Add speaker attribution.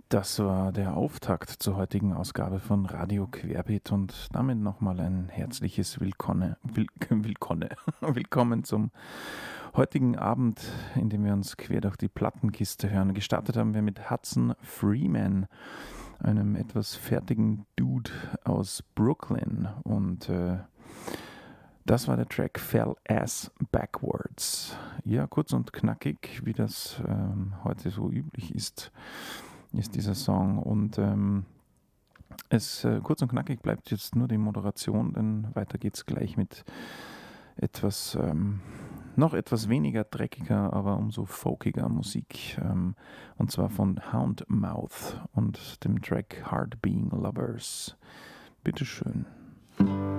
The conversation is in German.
Speaker 1: Das war der Auftakt zur heutigen Ausgabe von Radio Querbeet und damit nochmal ein herzliches Willkommen zum heutigen Abend, in dem wir uns quer durch die Plattenkiste hören. Gestartet haben wir mit Hudson Freeman, einem etwas fertigen Dude aus Brooklyn, und das war der Track Fell Ass Backwards. Ja, kurz und knackig, wie das heute so üblich ist dieser Song, und kurz und knackig bleibt jetzt nur die Moderation, denn weiter geht's gleich mit etwas noch etwas weniger dreckiger, aber umso folkiger Musik, und zwar von Houndmouth und dem Track Hard Being Lovers. Bitteschön.